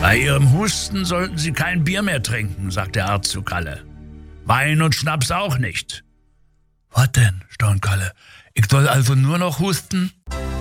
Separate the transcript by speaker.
Speaker 1: Bei Ihrem Husten sollten Sie kein Bier mehr trinken, sagt der Arzt zu Kalle. Wein und Schnaps auch nicht. Was denn, staunt Kalle. Ich soll also nur noch husten?